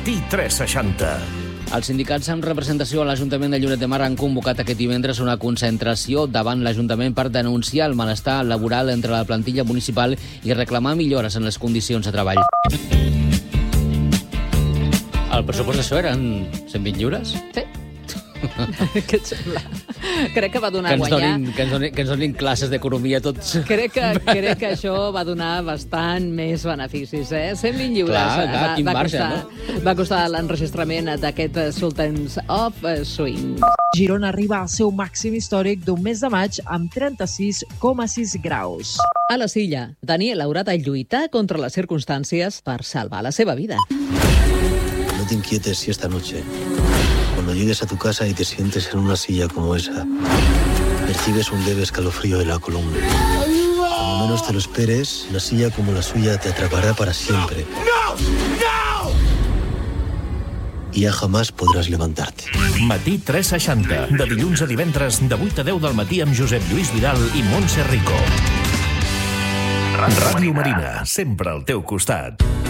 Matí 360. Els sindicats amb representació a l'Ajuntament de Lloret de Mar han convocat aquest divendres una concentració davant l'Ajuntament per denunciar el malestar laboral entre la plantilla municipal i reclamar millores en les condicions de treball. El pressupost d'això eren 120 lliures? Sí. Què et sembla? Crec que va donar a guanyar. Que ens donin classes d'economia tots. Crec que això va donar bastant més beneficis, 120 lliures. Clar, quin marge, no? Va costar l'enregistrament d'aquest Sultans of Swing. Girona arriba al seu màxim històric d'un mes de maig amb 36,6 graus. A la Silla, Daniel haurà de lluitar contra les circumstàncies per salvar la seva vida. No te inquietes si esta noche, cuando llegues a tu casa y te sientes en una silla como esa, percibes un leve escalofrío de la columna. Cuando menos te lo esperes, una silla como la suya te atrapará para siempre. ¡No! Y ya jamás podrás levantarte. Matí 360. De dilluns a divendres, de 8 a 10 del matí amb Josep Lluís Vidal i Montse Rico. Ràdio Marina, sempre al teu costat.